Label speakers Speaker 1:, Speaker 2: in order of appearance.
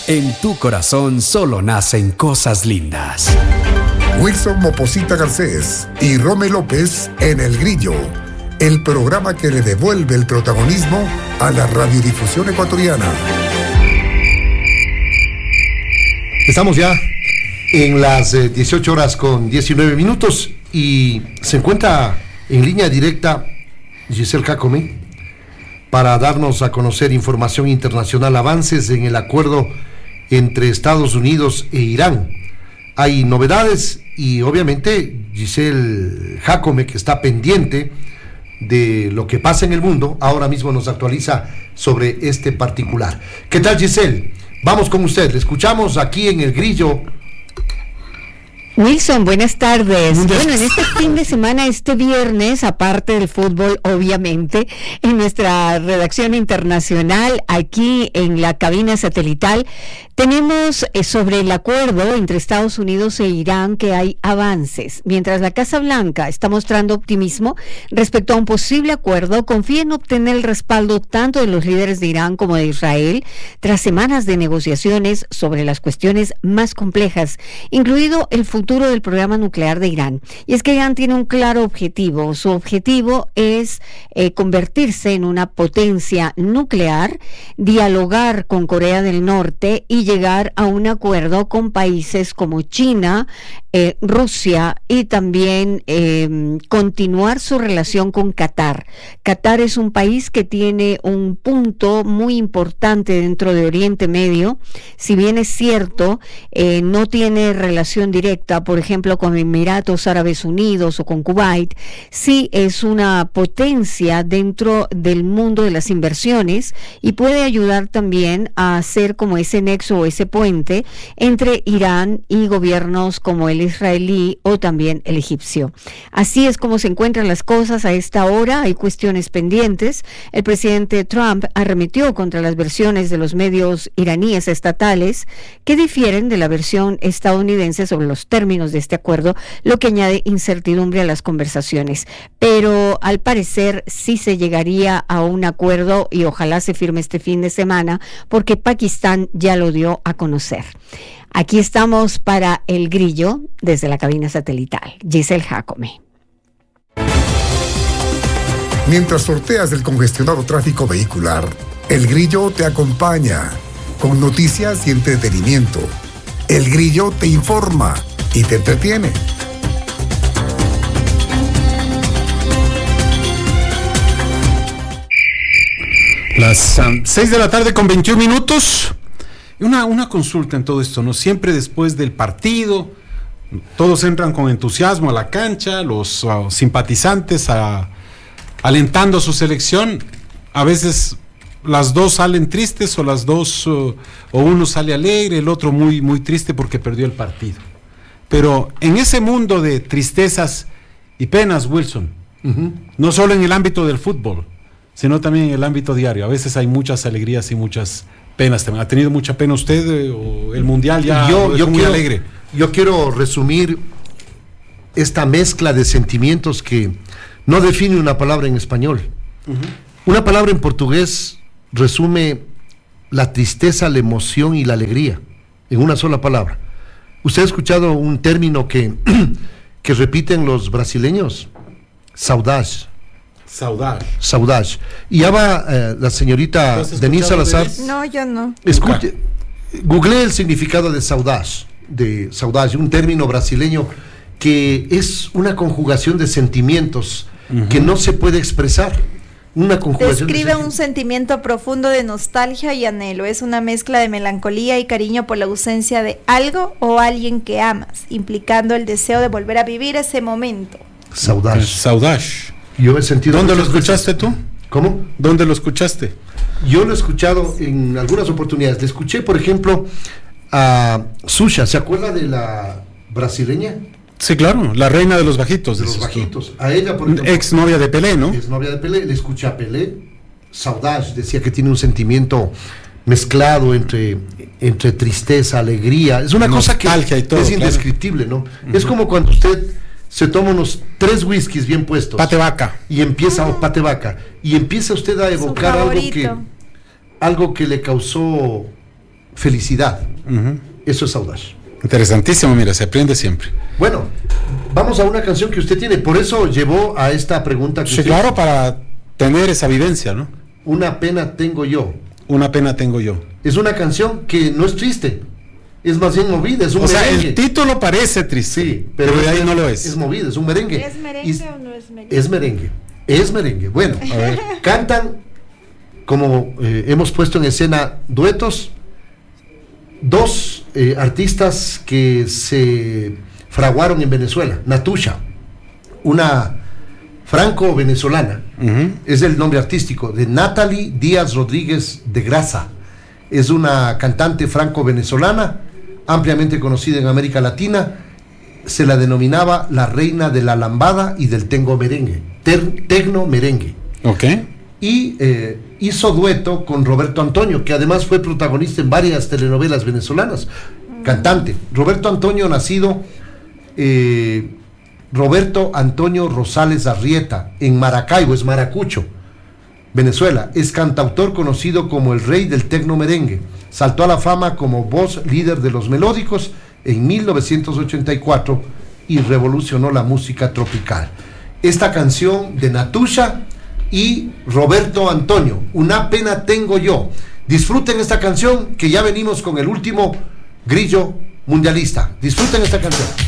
Speaker 1: En tu corazón solo nacen cosas lindas.
Speaker 2: Wilson Moposita Garcés y Rome López en El Grillo, el programa que le devuelve el protagonismo a la radiodifusión ecuatoriana.
Speaker 3: Estamos ya en las 18 horas con 19 minutos y se encuentra en línea directa Giselle Jacome para darnos a conocer información internacional, avances en el acuerdo entre Estados Unidos e Irán. Hay novedades y obviamente Giselle Jacome, que está pendiente de lo que pasa en el mundo, ahora mismo nos actualiza sobre este particular. ¿Qué tal, Giselle? Vamos con usted, le escuchamos aquí en El Grillo.
Speaker 4: Wilson, buenas tardes. Bueno, en este fin de semana, este viernes, aparte del fútbol, obviamente, en nuestra redacción internacional, aquí en la cabina satelital, tenemos sobre el acuerdo entre Estados Unidos e Irán que hay avances. Mientras la Casa Blanca está mostrando optimismo respecto a un posible acuerdo, confía en obtener el respaldo tanto de los líderes de Irán como de Israel, tras semanas de negociaciones sobre las cuestiones más complejas, incluido el futuro del programa nuclear de Irán. Y es que Irán tiene un claro objetivo. Su objetivo es convertirse en una potencia nuclear, dialogar con Corea del Norte y llegar a un acuerdo con países como China, Rusia y también continuar su relación con Qatar. Qatar es un país que tiene un punto muy importante dentro de Oriente Medio. Si bien es cierto, no tiene relación directa, por ejemplo, con Emiratos Árabes Unidos o con Kuwait, sí es una potencia dentro del mundo de las inversiones y puede ayudar también a hacer como ese nexo o ese puente entre Irán y gobiernos como el israelí o también el egipcio. Así es como se encuentran las cosas a esta hora. Hay cuestiones pendientes. El presidente Trump arremetió contra las versiones de los medios iraníes estatales que difieren de la versión estadounidense sobre los términos de este acuerdo, lo que añade incertidumbre a las conversaciones. Pero al parecer sí se llegaría a un acuerdo y ojalá se firme este fin de semana, porque Pakistán ya lo dio a conocer. Aquí estamos para El Grillo desde la cabina satelital. Giselle Jacome.
Speaker 2: Mientras sorteas el congestionado tráfico vehicular, El Grillo te acompaña con noticias y entretenimiento. El Grillo te informa y te entretiene.
Speaker 5: Las 6 de la tarde con 21 minutos. Una consulta en todo esto, ¿no? Siempre después del partido, todos entran con entusiasmo a la cancha, los simpatizantes alentando a su selección. A veces las dos salen tristes o las dos, o uno sale alegre, el otro muy, muy triste porque perdió el partido. Pero en ese mundo de tristezas y penas, Wilson, no solo en el ámbito del fútbol, sino también en el ámbito diario, a veces hay muchas alegrías y muchas penas también. ¿Ha tenido mucha pena usted o el Mundial ya yo muy alegre?
Speaker 3: Yo quiero resumir esta mezcla de sentimientos que no define una palabra en español. Una palabra en portugués resume la tristeza, la emoción y la alegría en una sola palabra. ¿Usted ha escuchado un término que repiten los brasileños? Saudade. Saudade. Y ya va la señorita Denise Salazar.
Speaker 6: No, yo no.
Speaker 3: Escuche, googleé el significado de saudade, un término brasileño que es una conjugación de sentimientos que no se puede expresar. Una conjugación.
Speaker 6: Describe un sentimiento profundo de nostalgia y anhelo. Es una mezcla de melancolía y cariño por la ausencia de algo o alguien que amas, implicando el deseo de volver a vivir ese momento.
Speaker 5: Saudade.
Speaker 3: Yo he sentido.
Speaker 5: ¿Dónde lo escuchaste tú?
Speaker 3: ¿Cómo?
Speaker 5: ¿Dónde lo escuchaste?
Speaker 3: Yo lo he escuchado en algunas oportunidades. Le escuché, por ejemplo, a Xuxa. ¿Se acuerda de la brasileña?
Speaker 5: Sí, claro, la reina de los bajitos.
Speaker 3: De los bajitos. A ella, por ejemplo.
Speaker 5: Ex novia de Pelé, ¿no?
Speaker 3: Ex novia de Pelé. Le escuché a Pelé. Saudade. Decía que tiene un sentimiento mezclado entre tristeza, alegría. Es una cosa que es indescriptible, ¿no? Es como cuando usted se toma unos 3 whiskies bien puestos.
Speaker 5: Pate vaca.
Speaker 3: Y empieza, pate vaca. Y empieza usted a evocar algo que le causó felicidad. Eso es Audax.
Speaker 5: Interesantísimo, mira, se aprende siempre.
Speaker 3: Bueno, vamos a una canción que usted tiene, por eso llevó a esta pregunta que
Speaker 5: Sí,
Speaker 3: usted
Speaker 5: claro, para tener esa vivencia, ¿no?
Speaker 3: Una pena tengo yo.
Speaker 5: Una pena tengo yo.
Speaker 3: Es una canción que no es triste, es más bien movida, es un
Speaker 5: O sea,
Speaker 3: merengue.
Speaker 5: el título parece triste,
Speaker 3: Sí,
Speaker 5: pero de ahí no lo es.
Speaker 3: Es movida, es un merengue.
Speaker 6: ¿Es merengue
Speaker 3: Y-
Speaker 6: o no es merengue?
Speaker 3: Es merengue, es merengue. Bueno, a ver, cantan, como hemos puesto en escena, duetos, dos artistas que se fraguaron en Venezuela. Natusha, una franco-venezolana, es el nombre artístico de Natalie Díaz Rodríguez de Grasa. Es una cantante franco-venezolana, ampliamente conocida en América Latina. Se la denominaba la reina de la lambada y del tecno merengue. Tecno merengue.
Speaker 5: Ok.
Speaker 3: Y hizo dueto con Roberto Antonio, que además fue protagonista en varias telenovelas venezolanas. Cantante. Roberto Antonio, nacido Roberto Antonio Rosales Arrieta, en Maracaibo, es Maracucho, Venezuela. Es cantautor conocido como el rey del tecno merengue. Saltó a la fama como voz líder de los melódicos en 1984 y revolucionó la música tropical. Esta canción de Natusha y Roberto Antonio, Una pena tengo yo. Disfruten esta canción, que ya venimos con el último grillo mundialista. Disfruten esta canción.